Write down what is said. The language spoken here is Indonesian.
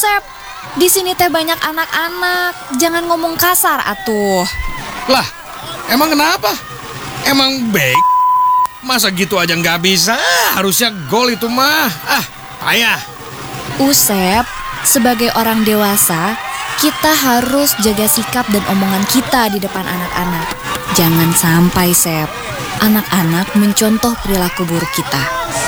Sep. Di sini teh banyak anak-anak. Jangan ngomong kasar atuh. Lah, emang kenapa? Emang baik? Masa gitu aja nggak bisa? Harusnya gol itu mah. Payah. Sep, sebagai orang dewasa, kita harus jaga sikap dan omongan kita di depan anak-anak. Jangan sampai, Sep, anak-anak mencontoh perilaku buruk kita.